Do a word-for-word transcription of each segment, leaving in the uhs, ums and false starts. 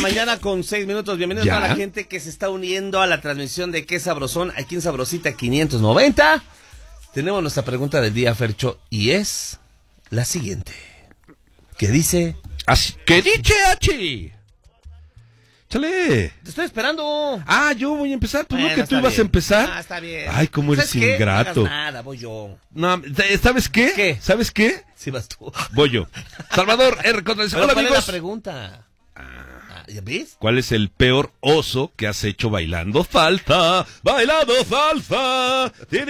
mañana con seis minutos. Bienvenidos a la gente que se está uniendo a la transmisión de Qué Sabrosón aquí en Sabrosita quinientos noventa. Tenemos nuestra pregunta del día, Fercho, y es la siguiente. ¿Qué dice? Así, ¿qué dice, H? Chale. Te estoy esperando. Ah, yo voy a empezar. Pues bueno, no que tú ibas bien. a empezar. Ah, está bien. Ay, cómo eres ¿Sabes qué? ingrato. No hagas nada, voy yo. No, ¿sabes qué? ¿Qué? ¿Sabes qué? Sí vas tú. Voy yo. Salvador R. contra el... Pero Hola, ¿cuál amigos. es la pregunta? Ah, ¿ya ves? ¿Cuál es el peor oso que has hecho bailando salsa? Bailando salsa.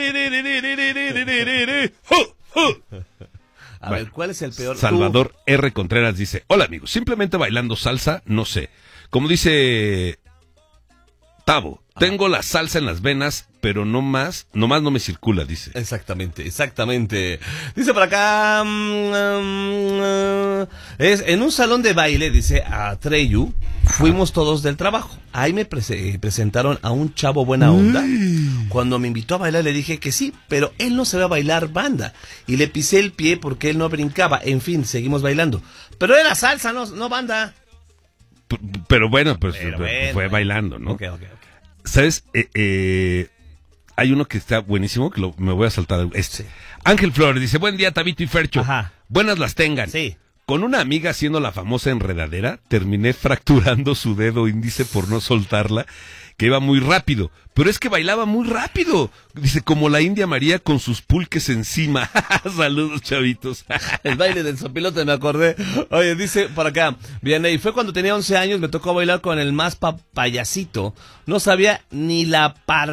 A ver, ¿cuál es el peor? Salvador R. Contreras dice, hola amigos, simplemente bailando salsa, no sé. Como dice Tavo, Ajá. Tengo la salsa en las venas, pero no más, nomás no me circula, dice. Exactamente, exactamente. Dice por acá, um, um, es en un salón de baile, dice a Treyu, fuimos todos del trabajo. Ahí me pre- presentaron a un chavo buena onda. Uy. Cuando me invitó a bailar le dije que sí, pero él no sabía bailar banda. Y le pisé el pie porque él no brincaba. En fin, seguimos bailando. Pero era salsa, no, no banda. P- pero bueno, pues pero fue bueno. bailando, ¿no? Ok, ok, ok. ¿Sabes? Eh, eh, hay uno que está buenísimo, que lo, me voy a saltar. Este. Sí. Ángel Flores dice, buen día, Tabito y Fercho. Ajá. Buenas las tengan. Sí. Con una amiga haciendo la famosa enredadera, terminé fracturando su dedo índice por no soltarla, que iba muy rápido. Pero es que bailaba muy rápido. Dice, como la India María con sus pulques encima. Saludos, chavitos. El baile del sopilote, me acordé. Oye, dice por acá, viene, y fue cuando tenía once años, me tocó bailar con el más pa- payasito. No sabía ni la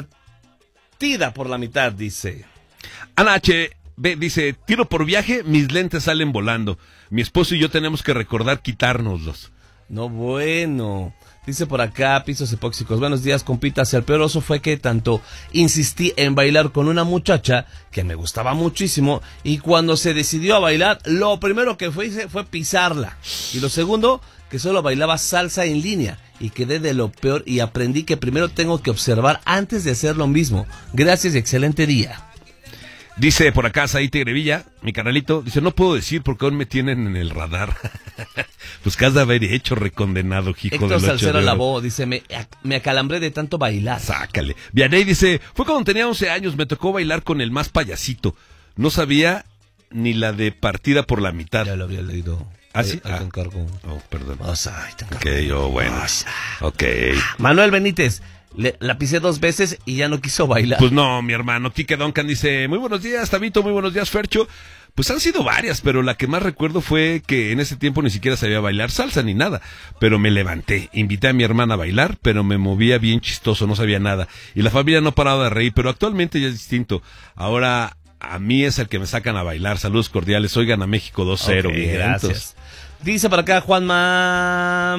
partida por la mitad, dice. Ana H. B. dice, tiro por viaje, mis lentes salen volando. Mi esposo y yo tenemos que recordar quitárnoslos. No, bueno. Dice por acá, pisos epóxicos. Buenos días, compitas. El peor oso fue que tanto insistí en bailar con una muchacha que me gustaba muchísimo, y cuando se decidió a bailar, lo primero que fue, hice fue pisarla. Y lo segundo, que solo bailaba salsa en línea. Y quedé de lo peor y aprendí que primero tengo que observar antes de hacer lo mismo. Gracias y excelente día. Dice por acá Saí Tigrevilla, mi canalito, dice, no puedo decir porque aún me tienen en el radar. Pues que has de haber hecho recondenado, hijo Héctor del ocho Salcero de oro. Lavó, dice, me, me acalambré de tanto bailar. Sácale. Vianey dice, fue cuando tenía once años, me tocó bailar con el más payasito. No sabía ni la de partida por la mitad. Ya lo habría leído. ¿Ah, sí? Ahí, ahí Ah. te encargo. Oh, perdón. O sea, ahí te encargo. Ok, oh, bueno. O sea. Ok. Manuel Benítez, le, la pisé dos veces y ya no quiso bailar. Pues no, mi hermano. Quique Duncan dice, muy buenos días, Tabito, muy buenos días, Fercho. Pues han sido varias, pero la que más recuerdo fue que en ese tiempo ni siquiera sabía bailar salsa ni nada. Pero me levanté, invité a mi hermana a bailar, pero me movía bien chistoso, no sabía nada. Y la familia no paraba de reír, pero actualmente ya es distinto. Ahora a mí es el que me sacan a bailar. Saludos cordiales, oigan a México dos cero. Okay, gracias. Dice por acá Juanma...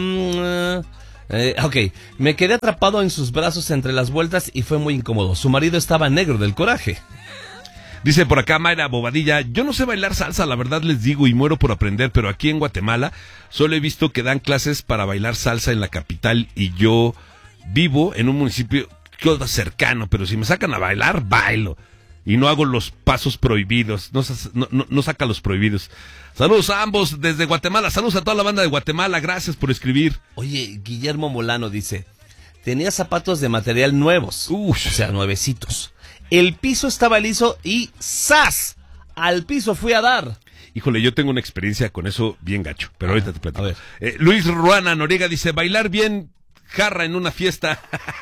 Eh, ok, me quedé atrapado en sus brazos entre las vueltas y fue muy incómodo. Su marido estaba negro del coraje. Dice por acá Mayra Bobadilla, yo no sé bailar salsa, la verdad les digo, y muero por aprender, pero aquí en Guatemala solo he visto que dan clases para bailar salsa en la capital y yo vivo en un municipio cercano, pero si me sacan a bailar, bailo. Y no hago los pasos prohibidos, no, no, no, no saca los prohibidos. Saludos a ambos desde Guatemala, saludos a toda la banda de Guatemala, gracias por escribir. Oye, Guillermo Molano dice, tenía zapatos de material nuevos, Ush. o sea, nuevecitos. El piso estaba liso y ¡zas! Al piso fui a dar. Híjole, yo tengo una experiencia con eso bien gacho, pero ahorita te platico. A ver. Eh, Luis Ruana Noriega dice, bailar bien jarra en una fiesta.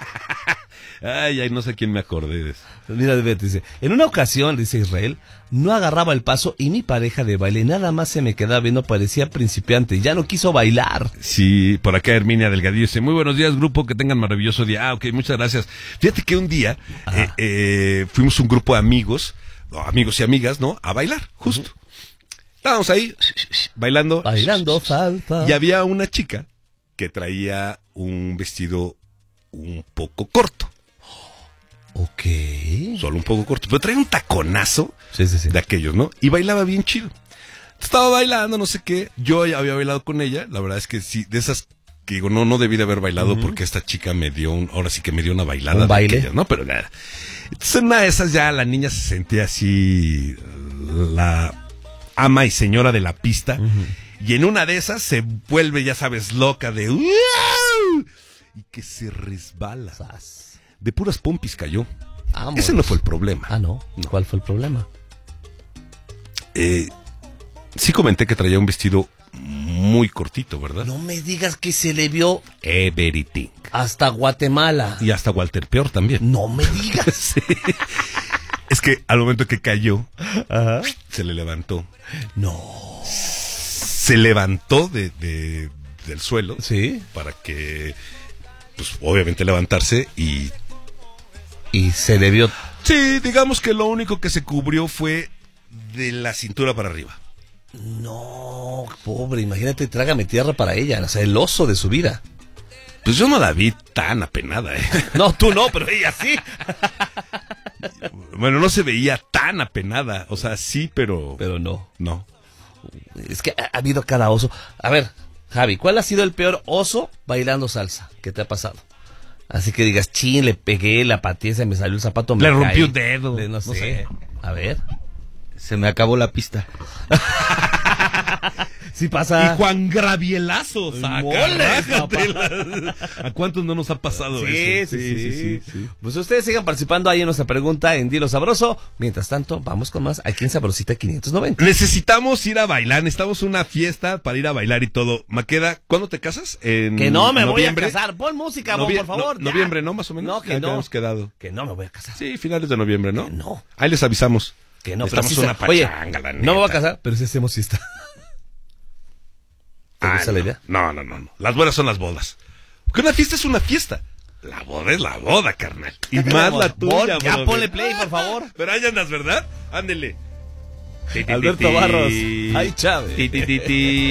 Ay, ay, no sé quién me acordé de eso. Mira, dice, en una ocasión, dice Israel, no agarraba el paso y mi pareja de baile nada más se me quedaba viendo, parecía principiante, ya no quiso bailar. Sí, por acá Herminia Delgadillo dice, muy buenos días grupo, que tengan maravilloso día. Ah, ok, muchas gracias. Fíjate que un día eh, eh, fuimos un grupo de amigos, no, amigos y amigas, ¿no? A bailar, justo. Uh-huh. Estábamos ahí, bailando. Bailando salsa. Y había una chica que traía un vestido un poco corto. Ok. Solo un poco corto, pero traía un taconazo sí, sí, sí. de aquellos, ¿no? Y bailaba bien chido. Estaba bailando, no sé qué. Yo ya había bailado con ella. La verdad es que sí, de esas que digo, no, no debí de haber bailado uh-huh. porque esta chica me dio un, ahora sí que me dio una bailada. ¿Un baile? De aquellas, ¿no? Pero nada. Entonces en una de esas ya la niña se sentía así, la ama y señora de la pista. Uh-huh. Y en una de esas se vuelve, ya sabes, loca de... y que se resbala. Sas. De puras pompis cayó. Vámonos. Ese no fue el problema. Ah, no. No. ¿Cuál fue el problema? Eh, sí comenté que traía un vestido muy cortito, ¿verdad? No me digas que se le vio Everything. hasta Guatemala. Y hasta Walter Peor también. No me digas. Sí. Es que al momento que cayó, Ajá. se le levantó. No. Se levantó de, de- del suelo Sí. para que, pues obviamente levantarse y... Y se le vio. Sí, digamos que lo único que se cubrió fue de la cintura para arriba. No, pobre, imagínate, trágame tierra para ella. O sea, el oso de su vida. Pues yo no la vi tan apenada, ¿eh? No, tú no, pero ella sí. Bueno, no se veía tan apenada. O sea, sí, pero... Pero no. No. Es que ha, ha habido cada oso. A ver, Javi, ¿cuál ha sido el peor oso bailando salsa que te ha pasado? Así que digas, chin, le pegué, la pateé, se me salió el zapato, me Le caí. rompió un dedo. Le- no, No sé. sé. A ver. Se me acabó la pista. Sí pasa. Y Juan Gravielazo, saca, Mole, rájatela. ¿A cuántos no nos ha pasado Sí, eso? sí, sí, sí, Pues ustedes sigan participando ahí en nuestra pregunta en Dilo Sabroso. Mientras tanto, vamos con más aquí en Sabrosita quinientos noventa. Necesitamos ir a bailar, necesitamos una fiesta para ir a bailar y todo. Maqueda, ¿cuándo te casas? En Que no me noviembre. voy a casar. Pon música, Bo, Novie- por favor. no- ya. noviembre, ¿no? Más o menos. No, que Ya no. habíamos quedado. Que no me voy a casar. Sí, finales de noviembre, ¿no? Que no. Ahí les avisamos. Que no, pero Necesitamos sí una se- Oye, pachanga, la no me voy a neta. casar, pero sí hacemos fiesta. ¿Te Ah, gusta no. la idea? No, no, no, no. Las bodas son las bodas. Porque una fiesta es una fiesta. La boda es la boda, carnal. Y más la tuya, Ya brother. ponle play, por favor. Pero ahí andas, ¿verdad? Ándele. Alberto Barros. Ay, Chávez. Ti, ti, ti, ti.